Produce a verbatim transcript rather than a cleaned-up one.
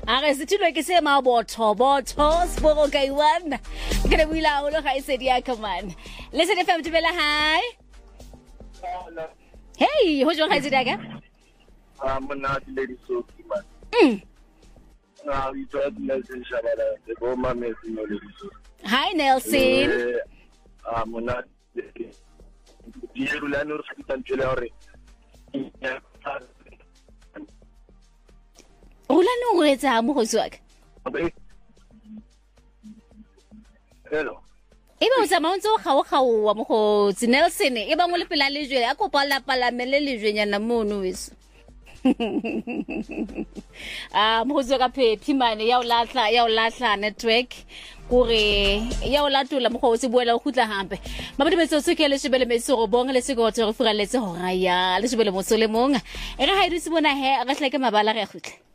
Are se tshilo ke se ma botho botho sporo ka iwana ke re buila o lo ga ise dia come on listen F M tibela hi hey ho jo ga ise dia ka ah mona lady so man mm ah we tried Nelson Shabala the Boma Messi no lady so hi Nelson ah mona Diego Lano Hospital Gelore Ola no go etsa mo go tswaka hello Eba o tsama ntse o gawo gawo wa mo go Nelson e ba mo le pela le jwe a kopa la palamele le jwenyana mono weso ah mo go tswaka phephi mane ya o latla ya o latla network kore ya o latola mo go se boela go khutla hampe mabedi metso se ke le shebele metso go bonga le se go tsere furaletse go raya le shebele mo solemong e re ha e re se bona he a ga hlake mabala re a khutla